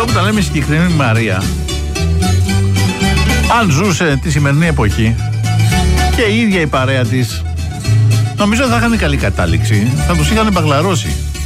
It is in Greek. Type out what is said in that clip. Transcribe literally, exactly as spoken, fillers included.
όταν λέμε συγκεκριμένη Μαρία, αν ζούσε τη σημερινή εποχή και η ίδια η παρέα της, νομίζω θα είχαν καλή κατάληξη. Θα τους είχαν μπαγλαρώσει.